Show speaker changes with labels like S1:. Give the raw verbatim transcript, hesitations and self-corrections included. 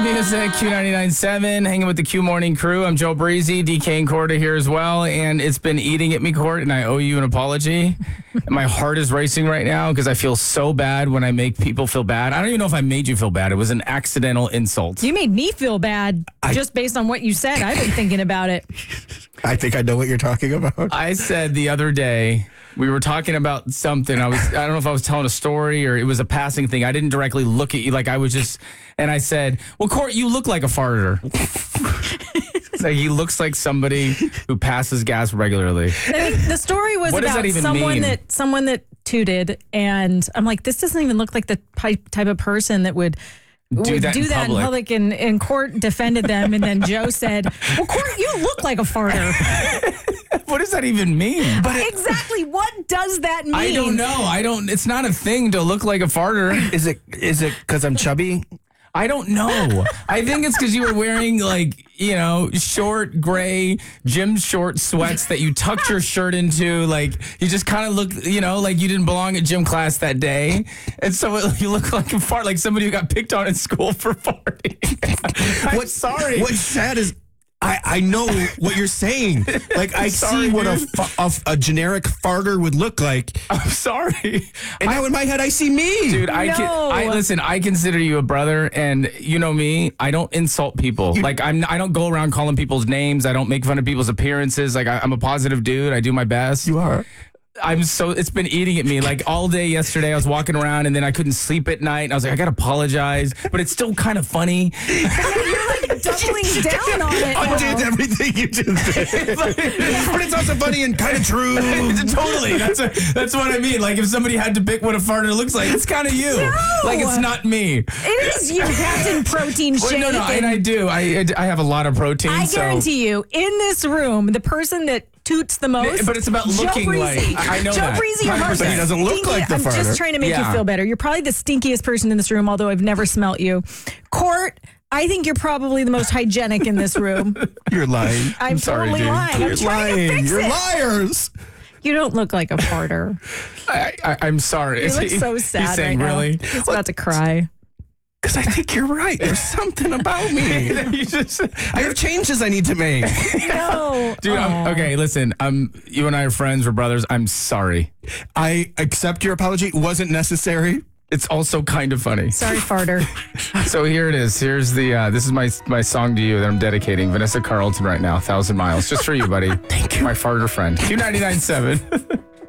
S1: Music, Q ninety-nine point seven, hanging with the Q Morning crew. I'm Joe Breezy, D K and Corda here as well, and it's been eating at me, Court, and I owe you an apology. My heart is racing right now because I feel so bad when I make people feel bad. I don't even know if I made you feel bad. It was an accidental insult.
S2: You made me feel bad
S3: I,
S2: just based on what you said. I've been thinking about it.
S3: I think I know what you're talking about.
S1: I said the other day, we were talking about something. I was, I don't know if I was telling a story or it was a passing thing. I didn't directly look at you. Like I was just, and I said, well, Court, you look like a farter. It's like he looks like somebody who passes gas regularly.
S2: I think the story was
S1: What does
S2: about
S1: that even
S2: someone
S1: mean?
S2: that someone that tooted, and I'm like, this doesn't even look like the pi- type of person that would
S1: Do
S2: would
S1: that
S2: do
S1: in
S2: that
S1: public.
S2: in public. And, and Court defended them, and then Joe said, well, Court, you look like a farter.
S1: What does that even mean?
S2: But exactly, what does that mean?
S1: I don't know. I don't, it's not a thing to look like a farter.
S3: Is it is it because I'm chubby?
S1: I don't know. I think it's because you were wearing like, you know, short gray gym short sweats that you tucked your shirt into. Like you just kind of look, you know, like you didn't belong at gym class that day. And so it, you look like a fart, like somebody who got picked on in school for farting. I'm
S3: What's
S1: sorry.
S3: What's sad is I, I know what you're saying. Like I
S1: Sorry,
S3: see what a,
S1: dude.
S3: fa- a a generic farter would look like,
S1: I'm sorry.
S3: and now in my head I see me.
S1: Dude, I can.
S2: No.
S1: I listen. I consider you a brother, and you know me. I don't insult people. like I'm. I don't go around calling people's names. I don't make fun of people's appearances. Like I, I'm a positive dude. I do my best.
S3: You are.
S1: I'm so. It's been eating at me. Like all day yesterday, I was walking around, and then I couldn't sleep at night. And I was like, I gotta apologize, but it's still kind of funny.
S2: Doubling down on it.
S3: Undid
S2: now.
S3: everything you just did. But it's also funny and kind of true.
S1: Totally. That's a, that's what I mean. Like if somebody had to pick what a farter looks like, it's kind of you. Like it's not me.
S2: It is you, Captain Protein
S1: Well,
S2: Shake.
S1: no, no, and
S2: and
S1: I do. I I have a lot of protein.
S2: I
S1: so.
S2: guarantee you, in this room, the person that toots the most.
S1: But it's about
S2: Joe
S1: looking
S2: Breezy.
S1: like- I- I know
S2: Joe
S1: that.
S2: Breezy, you're
S1: one hundred percent.
S3: But he doesn't look
S2: stinky-
S3: like the
S2: I'm
S3: farter.
S2: just trying to make
S1: Yeah.
S2: you feel better. You're probably the stinkiest person in this room, although I've never smelt you. Court, I think you're probably the most hygienic in this room.
S3: You're lying.
S2: I'm,
S1: sorry,
S2: totally
S1: dude.
S2: lying.
S3: You're
S2: I'm trying to
S3: lying.
S2: fix
S3: You're
S2: it.
S3: liars.
S2: You don't look like a farter.
S1: I, I, I'm sorry.
S2: You look so
S1: He's
S2: sad
S1: saying,
S2: right
S1: really?
S2: now. He's about to cry.
S3: Because I think you're right. There's something about me.
S1: You just,
S3: I have changes I need to make.
S2: No.
S1: dude. I'm,
S2: Aw.
S1: okay, listen. Um, you and I are friends. We're brothers. I'm sorry.
S3: I accept your apology. Wasn't necessary.
S1: It's also kind of funny.
S2: Sorry, farter.
S1: So here it is. Here's the. Uh, this is my my song to you that I'm dedicating. Vanessa Carlton right now. Thousand Miles, just for you, buddy. Thank you, my farter friend. Q ninety-nine point seven.